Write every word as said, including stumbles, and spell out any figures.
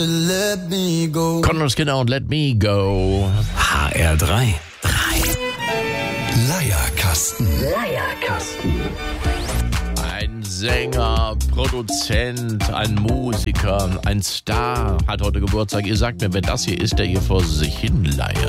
Let me go. Conor Skinner und Let Me Go. H R drei. Leierkasten. Leierkasten. Ein Sänger, Produzent, ein Musiker, ein Star hat heute Geburtstag. Ihr sagt mir, wer das hier ist, der hier vor sich hin leiert.